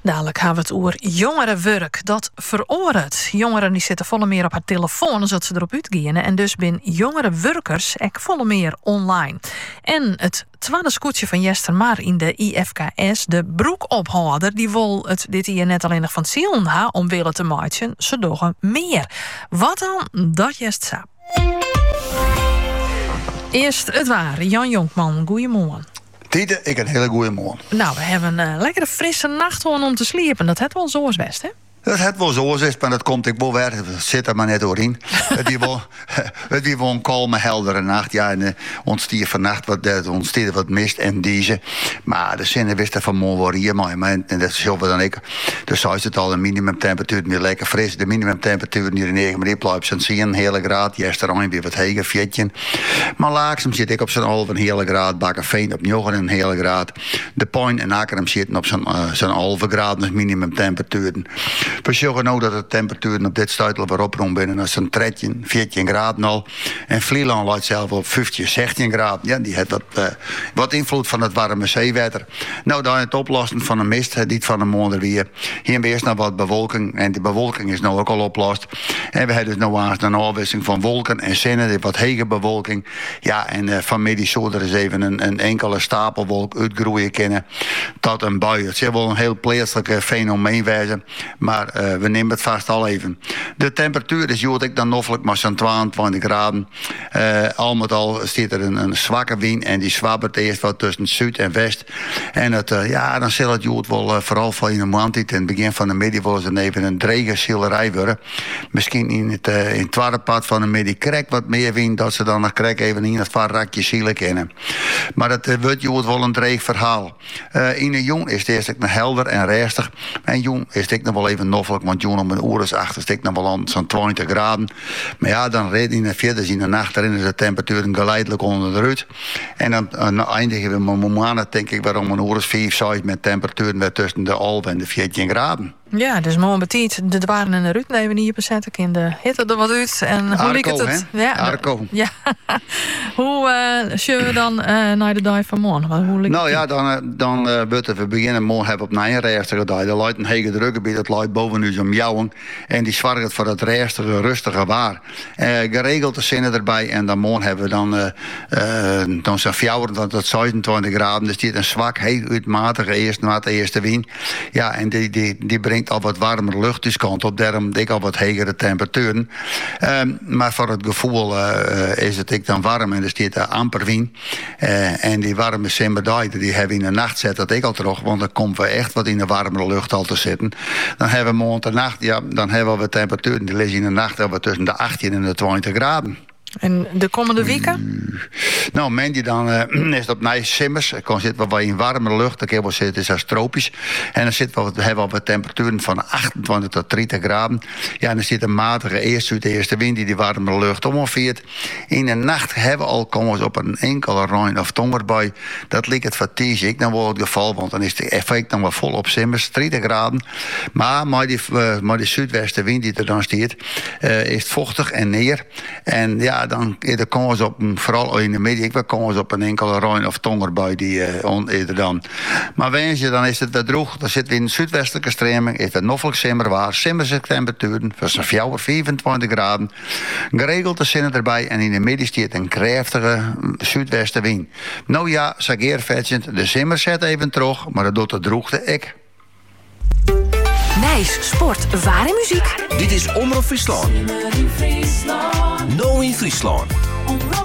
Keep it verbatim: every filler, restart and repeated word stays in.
Dadelijk gaan we het over jongerenwerk. Dat veroordeelt. Jongeren die zitten volle meer op haar telefoon dan ze erop uitgaan. En dus zijn jongerenwerkers ook volle meer online. En het tweede scootje van Jestermar in de I F K S, de broekophouder, die wil het dit hier net alleen nog van het zielen ha om willen te maken. Ze doggen meer. Wat dan? Dat jest sap. Eerst het waar. Jan Jonkman, goeiemorgen. Tieten, ik een hele goede morgen. Nou, we hebben een uh, lekkere frisse nacht gewoon om te sliepen. Dat het wel zo is best, hè? Dat het wel zo is, maar dat komt ik wel weer. Het zit er maar net doorheen. Het is wel, het is wel een kalme, heldere nacht. Ja, en uh, ontstier vannacht wat, uh, ontstier wat mist en deze. Maar de zinnen wisten van morgen wel hier, maar en dat is heel veel dan ik. Dus zo is het al, de minimumtemperatuur meer lekker fris. De minimumtemperatuur hier in negen minuten blijft zo'n zie een hele graad. Die is er aan weer wat heger, viertje. Maar laagzaam zit ik op zo'n halve een hele graad. Bakkenveen op nog een hele graad. De Point en Akkerum zitten op zo'n uh, zo'n halve graad, dus minimumtemperatuur. We zeggen nou dat de temperaturen op dit stuitel weer oprond binnen. Dat is een dertien, veertien graden al. En Vlieland laat zelf op vijftien, zestien graden. Ja, die heeft wat, uh, wat invloed van het warme zeewater. Nou, dan het oplossen van een mist, die van de morgen weer. Hier weer is nog wat bewolking. En die bewolking is nou ook al oplost. En we hebben dus nou aan een afwisseling van wolken en zinnen. Wat hege bewolking. Ja, en uh, vanmiddag zou er eens even een, een enkele stapelwolk uitgroeien kunnen. Tot een bui. Het zal wel een heel plaatselijk fenomeen wezen. Maar Uh, we nemen het vast al even. De temperatuur is jood ik dan noffelijk maar zo'n tweeëntwintig graden. Uh, al met al staat er een, een zwakke wind en die zwabbert eerst wat tussen zuid en west. En het, uh, ja, dan zal het jood wel uh, vooral van in de maand in het begin van de middag wel eens even een drege zielerij worden. Misschien in het, uh, in het tweede pad van de middag krijg wat meer wind dat ze dan nog krijg even in het vaarrakje zielen kennen. Maar het uh, wordt jood wel een dreig verhaal. Uh, in de jong is het eerst nog helder en rustig. En jong is het nog wel even noffelijk, want Joen op mijn oren is achter stik nog wel aan zo'n twintig graden. Maar ja, dan reed in de vierde in de nacht erin is de temperatuur geleidelijk onder de ruit. En dan uh, eindigen we met maanden, denk ik, waarom mijn oren is vijf, zes met temperaturen weer tussen de half en de veertien graden. Ja, dus mooi betiet. De dwaren en de Ruud nemen hier bezet. Ik in de hitte er wat uit. En hoe Arco, liep het? het? Ja, Arco. Ja. Hoe uh, zullen we dan uh, naar de dag van morgen? Hoe nou ja, dan, uh, dan uh, moeten we beginnen. Morgen hebben we op een rustige dag. Er luidt een hege drukgebied. Het luidt boven nu zo'n jouwen. En die zorgt voor het rustige, rustige waar. Uh, geregeld de zinnen erbij. En dan morgen hebben we dan, uh, uh, dan zo'n fjouwer tot zevenentwintig graden. Dus die heeft een zwak, heel uitmatige eerste, na de eerste wind. Ja, en die, die, die brengt al wat warmer lucht dus kant op, daarom dik al wat hegere temperaturen. Um, maar voor het gevoel uh, is het ik dan warm en er staat uh, amper wind. Uh, en die warme simmerdag, die hebben we in de nacht zet dat ik al terug, want dan komt we echt wat in de warmere lucht al te zitten. Dan hebben we morgen de nacht, ja, dan hebben we temperaturen die liggen in de nacht hebben we tussen de achttien en de twintig graden. En de komende weken? Uh, nou, Mandy dan uh, is het op nice simmers. Dan zitten we wel in warme lucht. Dan kan wel zitten, het is als tropisch. En dan zitten we, we hebben we temperaturen van achtentwintig tot dertig graden. Ja, en dan zit een matige eerste uit de eerste wind die die warme lucht omveert. In de nacht hebben we al komen we op een enkele rein of tongerbui. Dat lijkt het fatigue ik dan wel het geval, want dan is het effect dan wel vol op simmers, dertig graden. Maar maar die, uh, maar die zuidwestenwind die er dan staat, uh, is vochtig en neer. En ja, dan eerder komen ze op, vooral in de middag, ik komen ze op een enkele rein of tongerbui die uh, on, eerder dan. Maar wens je, dan is het weer droog. Dan zitten we in de zuidwestelijke stroming, is het noffelijk simmerwaar, simmerse temperaturen, van zo'n vijfentwintig graden. Geregeld de zinnen erbij en in de middag staat een krachtige zuidwestenwind. Nou ja, sageer vetjend, de simmer zet even terug, maar dat doet de droogte ik. Nijs, sport, waar en muziek. Dit is Omroep Friesland. No in Friesland.